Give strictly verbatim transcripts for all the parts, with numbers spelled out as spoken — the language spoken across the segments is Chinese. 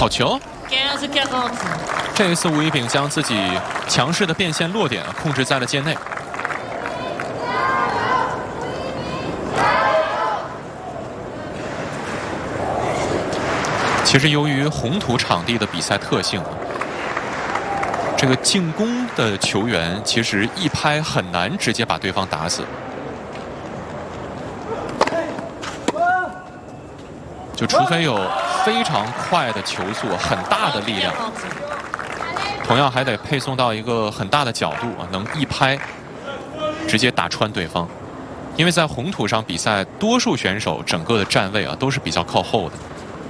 好球！这一次吴一丙将自己强势的变线落点控制在了界内。其实由于红土场地的比赛特性，这个进攻的球员其实一拍很难直接把对方打死，就除非有非常快的球速、很大的力量，同样还得配送到一个很大的角度啊，能一拍直接打穿对方。因为在红土上比赛，多数选手整个的站位啊都是比较靠后的。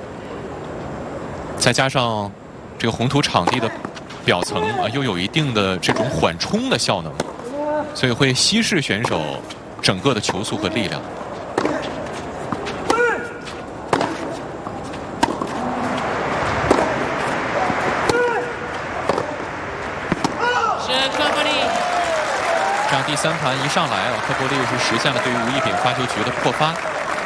再加上这个红土场地的表层啊，又有一定的这种缓冲的效能，所以会稀释选手整个的球速和力量。这样第三盘一上来啊，科波利是实现了对于吴一丙发球局的破发。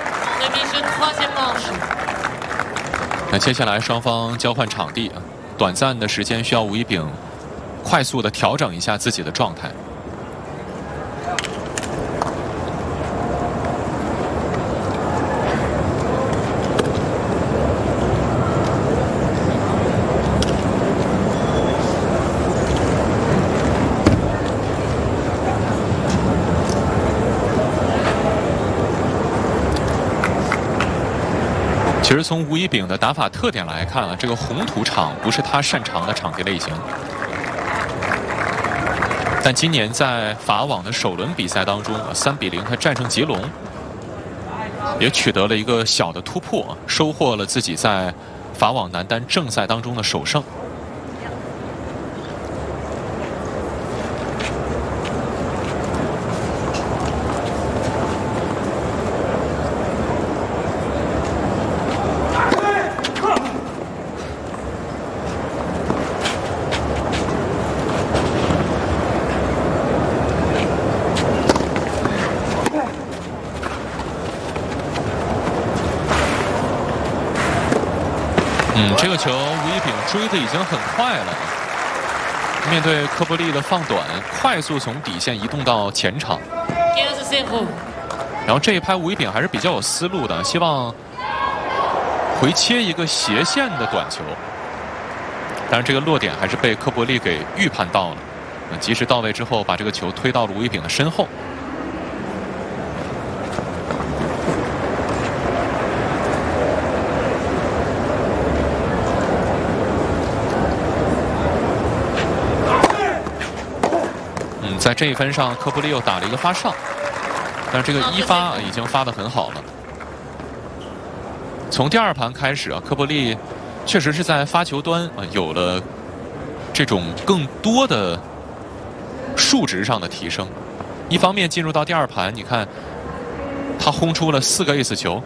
那接下来双方交换场地，短暂的时间需要吴一丙快速的调整一下自己的状态。其实从吴一丙的打法特点来看啊，这个红土场不是他擅长的场地类型。但今年在法网的首轮比赛当中，三比零他战胜吉隆，也取得了一个小的突破，收获了自己在法网男单正赛当中的首胜。嗯，这个球吴一丙追的已经很快了，面对科波利的放短，快速从底线移动到前场。然后这一拍吴一丙还是比较有思路的，希望回切一个斜线的短球，但是这个落点还是被科波利给预判到了，及时到位之后把这个球推到了吴一丙的身后。在这一分上，科波利又打了一个发上，但是这个一发已经发得很好了。从第二盘开始啊，科波利确实是在发球端啊有了这种更多的数值上的提升。一方面进入到第二盘，你看他轰出了四个 ace 球。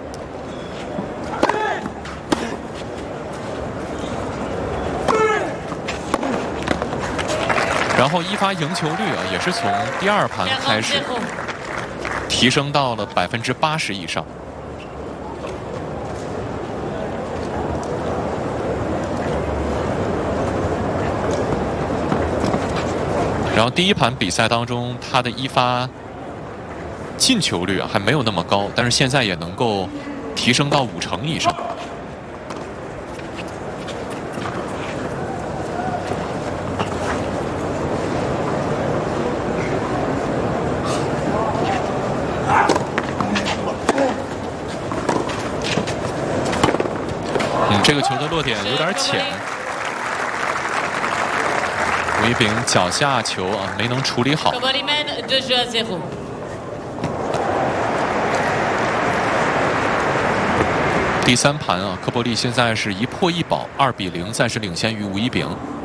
然后一发赢球率啊，也是从第二盘开始提升到了百分之八十以上。然后第一盘比赛当中，他的一发进球率啊还没有那么高，但是现在也能够提升到五成以上。这个球的落点有点浅，吴一丙脚下球啊没能处理好。第三盘啊，科波利现在是一破一保，二比零暂时领先于吴一丙。